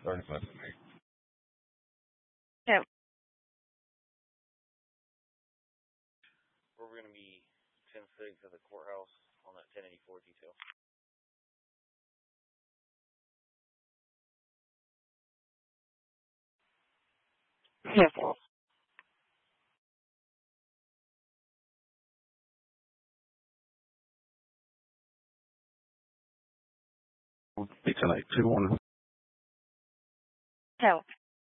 35 for me. Yeah. We're going to be 10-6 at the courthouse on that 1084 detail. Yes. It's like 2-1. Help.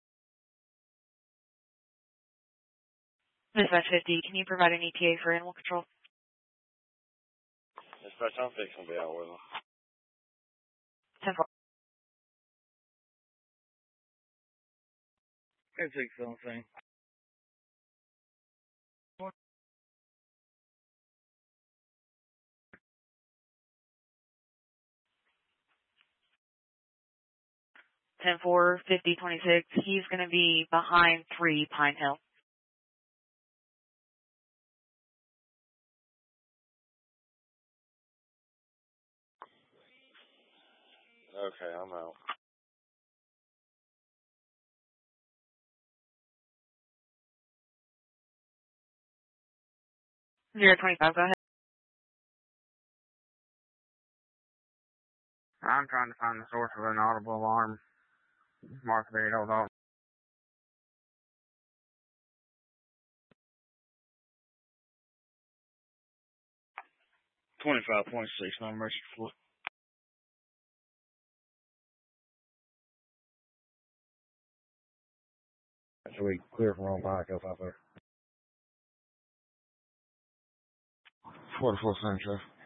Dispatch 50, can you provide an ETA for animal control? Dispatch, I'm fixing to be out with them. 10-4. It's like something. Ten 4, 50, 26. He's going to be behind 3 Pine Hill. Okay, I'm out. You're at 25, go ahead. I'm trying to find the source of an audible alarm. Martha Berry, hold on. 25.6, no mercy for. So we clear from all Pike Hills out there. 44 Central.